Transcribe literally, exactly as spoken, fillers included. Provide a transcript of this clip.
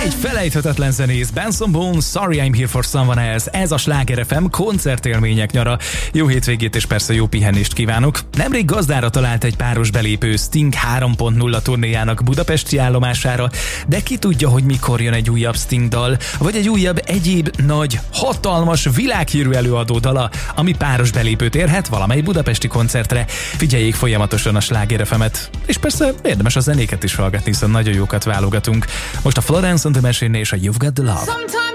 Egy felejthetetlen zenész, Benson Boone, Sorry I'm Here for Someone Else. Ez a Sláger ef em koncertélmények nyara. Jó hétvégét és persze jó pihenést kívánok. Nemrég gazdára talált egy páros belépő Sting három pont nulla turnéjának budapesti állomására, de ki tudja, hogy mikor jön egy újabb Sting dal, vagy egy újabb egyéb nagy, hatalmas, világhírű előadó dala, ami páros belépőt érhet valamely budapesti koncertre. Figyeljék folyamatosan a Sláger ef emet, és persze érdemes a zenéket is hallgatni, hiszen nagyon jókat válogatunk. Most a Florence and the Machine és a You've Got the Love.